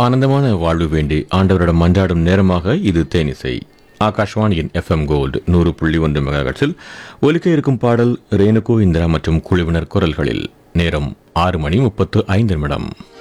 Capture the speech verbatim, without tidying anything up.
ஆனந்தமான வாழ்வு வேண்டி ஆண்டவரிடம் மன்றாடும் நேரமாக இது தேனிசை. ஆகாஷ்வாணியின் எஃப்எம் கோல்டு நூறு புள்ளி ஒன்று மெகாஹெர்ட்ஸில் ஒலிக்க இருக்கும் பாடல் ரேணுகோ இந்திரா மற்றும் குழுவினர் குரல்களில். நேரம் ஆறு மணி முப்பத்து ஐந்து நிமிடம்.